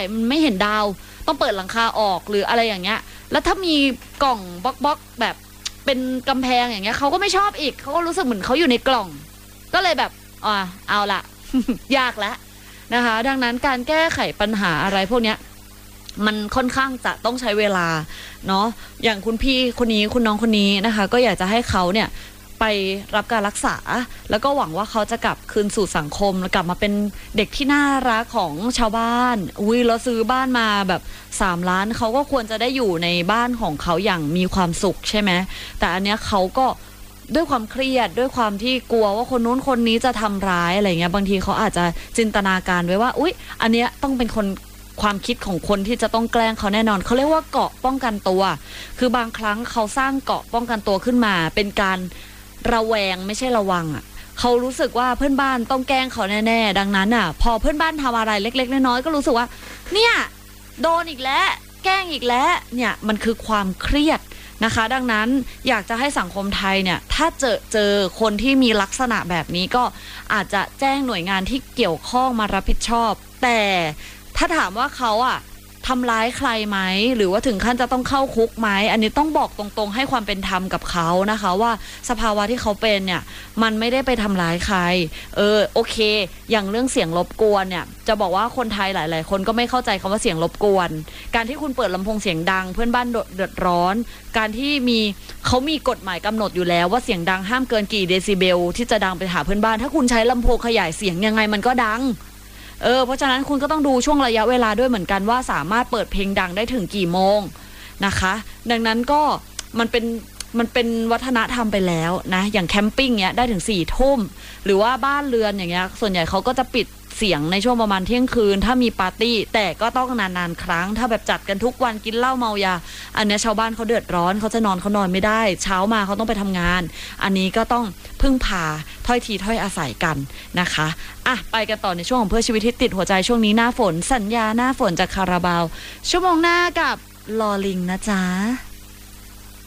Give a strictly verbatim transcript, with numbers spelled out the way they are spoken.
มันไม่เห็นดาวต้องเปิดหลังคาออกหรืออะไรอย่างเงี้ยแล้วถ้ามีกล่องบล็อกๆแบบเป็นกำแพงอย่างเงี้ยเขาก็ไม่ชอบอีกเขาก็รู้สึกเหมือนเขาอยู่ในกล่องก็เลยแบบอ่าเอาละ ยากแล้วนะคะดังนั้นการแก้ไขปัญหาอะไรพวกเนี้ยมันค่อนข้างจะต้องใช้เวลาเนาะอย่างคุณพี่คนนี้คุณน้องคนนี้นะคะก็อยากจะให้เขาเนี่ยไปรับการรักษาแล้วก็หวังว่าเขาจะกลับคืนสู่สังคมแล้วกลับมาเป็นเด็กที่น่ารักของชาวบ้านอุ้ยเราซื้อบ้านมาแบบสามล้านเขาก็ควรจะได้อยู่ในบ้านของเขาอย่างมีความสุขใช่ไหมแต่อันเนี้ยเขาก็ด้วยความเครียดด้วยความที่กลัวว่าคนนู้นคนนี้จะทำร้ายอะไรเงี้ยบางทีเขาอาจจะจินตนาการไว้ว่าอุ๊ยอันเนี้ยต้องเป็นคนความคิดของคนที่จะต้องแกล้งเขาแน่นอนเขาเรียกว่าเกราะป้องกันตัวคือบางครั้งเขาสร้างเกราะป้องกันตัวขึ้นมาเป็นการระแวงไม่ใช่ระวังอ่ะเขารู้สึกว่าเพื่อนบ้านต้องแกล้งเขาแน่ๆดังนั้นอ่ะพอเพื่อนบ้านทำอะไรเล็กๆน้อยๆก็รู้สึกว่าเนี่ยโดนอีกแล้วแกล้งอีกแล้วเนี่ยมันคือความเครียดนะคะดังนั้นอยากจะให้สังคมไทยเนี่ยถ้าเจอเจอคนที่มีลักษณะแบบนี้ก็อาจจะแจ้งหน่วยงานที่เกี่ยวข้องมารับผิดชอบแต่ถ้าถามว่าเขาอะทำร้ายใครไหมหรือว่าถึงขั้นจะต้องเข้าคุกไหมอันนี้ต้องบอกตรงๆให้ความเป็นธรรมกับเขานะคะว่าสภาวะที่เขาเป็นเนี่ยมันไม่ได้ไปทำร้ายใครเออโอเคอย่างเรื่องเสียงรบกวนเนี่ยจะบอกว่าคนไทยหลายๆคนก็ไม่เข้าใจคำว่าเสียงรบกวนการที่คุณเปิดลำโพงเสียงดังเพื่อนบ้านเดือดร้อนการที่มีเขามีกฎหมายกำหนดอยู่แล้วว่าเสียงดังห้ามเกินกี่เดซิเบลที่จะดังไปหาเพื่อนบ้านถ้าคุณใช้ลำโพงขยายเสียงยังไงมันก็ดังเออเพราะฉะนั้นคุณก็ต้องดูช่วงระยะเวลาด้วยเหมือนกันว่าสามารถเปิดเพลงดังได้ถึงกี่โมงนะคะดังนั้นก็มันเป็นมันเป็นวัฒนธรรมไปแล้วนะอย่างแคมปิ้งเนี้ยได้ถึงสี่ทุ่มหรือว่าบ้านเรือนอย่างเงี้ยส่วนใหญ่เขาก็จะปิดเสียงในช่วงประมาณเที่ยงคืนถ้ามีปาร์ตี้แต่ก็ต้องนานๆครั้งถ้าแบบจัดกันทุกวันกินเหล้าเมายาอันนี้ชาวบ้านเขาเดือดร้อนเขาจะนอนเขานอนไม่ได้เช้ามาเขาต้องไปทำงานอันนี้ก็ต้องพึ่งพาถ้อยทีถ้อยอาศัยกันนะคะอ่ะไปกันต่อในช่วงของเพื่อชีวิตที่ติดหัวใจช่วงนี้หน้าฝนสัญญาหน้าฝนจากคาราบาวชั่วโมงหน้ากับลอลิงนะจ๊ะ